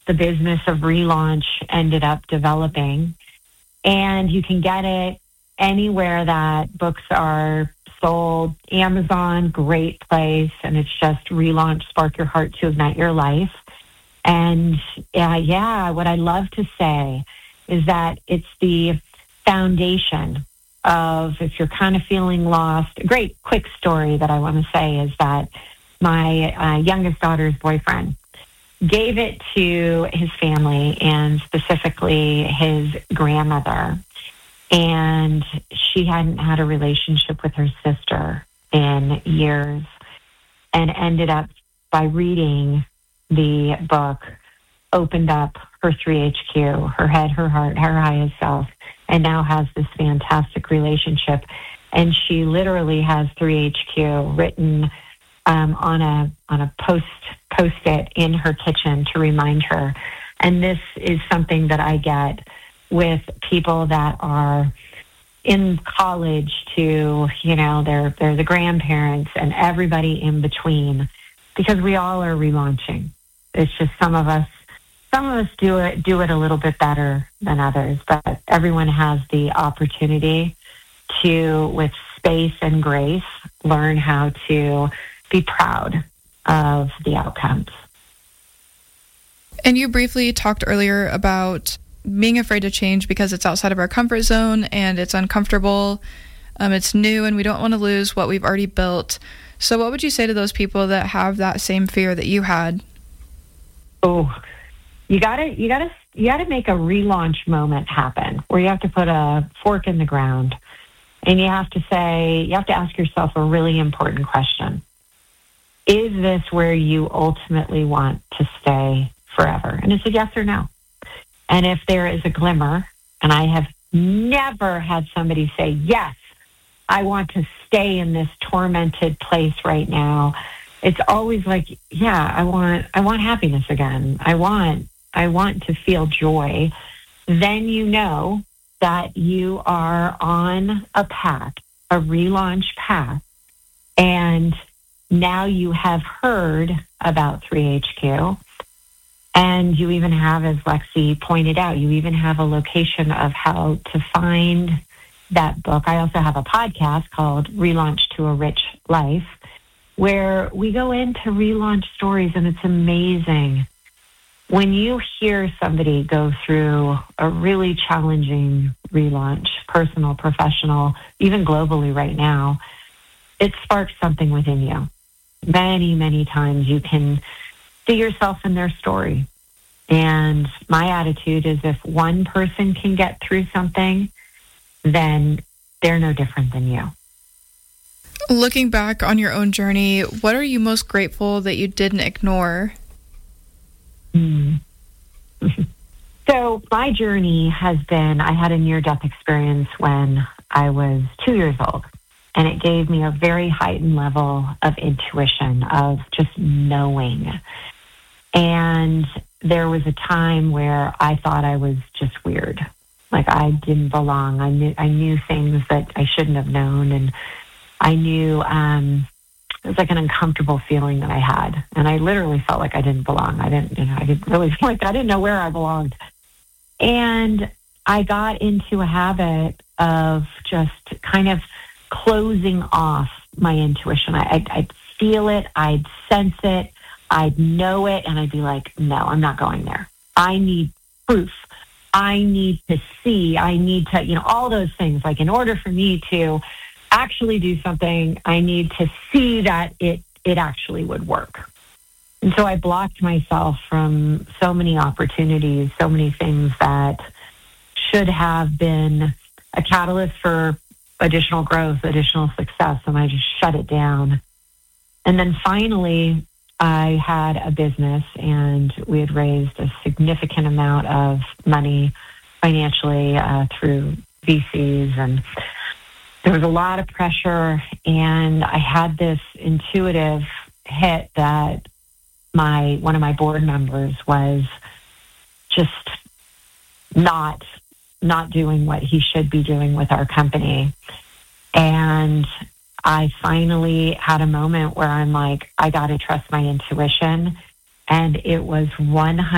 the business of relaunch ended up developing. And you can get it anywhere that books are sold. Amazon, great place. And it's just Relaunch, Spark Your Heart to Ignite Your Life. And what I love to say is that it's the foundation of, if you're kind of feeling lost. A great quick story that I want to say is that my youngest daughter's boyfriend gave it to his family, and specifically his grandmother. And she hadn't had a relationship with her sister in years, and ended up, by reading the book, opened up her 3HQ, her head, her heart, her highest self, and now has this fantastic relationship. And she literally has 3HQ written on a post-it in her kitchen to remind her. And this is something that I get with people that are in college to, they're the grandparents and everybody in between, because we all are relaunching. It's just some of us do it a little bit better than others, but everyone has the opportunity to, with space and grace, learn how to be proud of the outcomes. And you briefly talked earlier about being afraid to change because it's outside of our comfort zone and it's uncomfortable, it's new, and we don't want to lose what we've already built. So what would you say to those people that have that same fear that you had? Oh, you gotta make a relaunch moment happen, where you have to put a fork in the ground, and you have to ask yourself a really important question. Is this where you ultimately want to stay forever? And it's a yes or no. And if there is a glimmer, and I have never had somebody say, yes, I want to stay in this tormented place right now. It's always like, yeah, I want happiness again. I want to feel joy. Then you know that you are on a path, a relaunch path. And now you have heard about 3HQ. And you even have, as Lexi pointed out, you even have a location of how to find that book. I also have a podcast called Relaunch to a Rich Life, where we go into relaunch stories, and it's amazing. When you hear somebody go through a really challenging relaunch, personal, professional, even globally right now, it sparks something within you. Many, many times you can see yourself in their story. And my attitude is, if one person can get through something, then they're no different than you. Looking back on your own journey, what are you most grateful that you didn't ignore? So my journey has been, I had a near-death experience when I was 2 years old. And it gave me a very heightened level of intuition, of just knowing. And there was a time where I thought I was just weird. Like I didn't belong. I knew things that I shouldn't have known. And I knew it was like an uncomfortable feeling that I had. And I literally felt like I didn't belong. I didn't really feel like I didn't know where I belonged. And I got into a habit of just kind of closing off my intuition. I'd feel it, I'd sense it, I'd know it, and I'd be like, no, I'm not going there. I need proof. I need to see. I need to, all those things. Like, in order for me to actually do something, I need to see that it actually would work. And so I blocked myself from so many opportunities, so many things that should have been a catalyst for additional growth, additional success, and I just shut it down. And then finally, I had a business, and we had raised a significant amount of money financially through VCs, and there was a lot of pressure, and I had this intuitive hit that one of my board members was just not doing what he should be doing with our company. And I finally had a moment where I'm like, I got to trust my intuition. And it was 100%